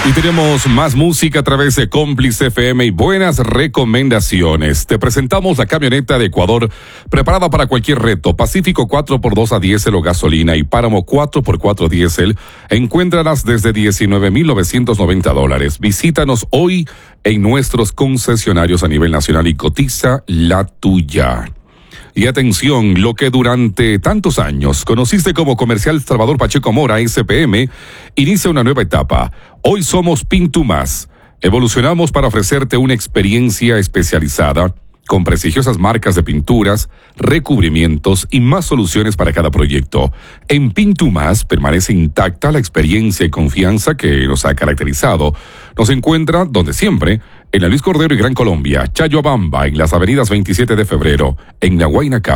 Y tenemos más música a través de Cómplice FM y buenas recomendaciones. Te presentamos la camioneta de Ecuador preparada para cualquier reto. Pacífico 4x2 a diésel o gasolina y Páramo 4x4 diésel. Encuéntralas desde $19,990. Visítanos hoy en nuestros concesionarios a nivel nacional y cotiza la tuya. Y atención, lo que durante tantos años conociste como Comercial Salvador Pacheco Mora, SPM, inicia una nueva etapa. Hoy somos Pintumas. Evolucionamos para ofrecerte una experiencia especializada con prestigiosas marcas de pinturas, recubrimientos y más soluciones para cada proyecto. En Pintumas permanece intacta la experiencia y confianza que nos ha caracterizado. Nos encuentra, donde siempre, en la Luis Cordero y Gran Colombia, Chayobamba, en las avenidas 27 de febrero, en La Guaynacá.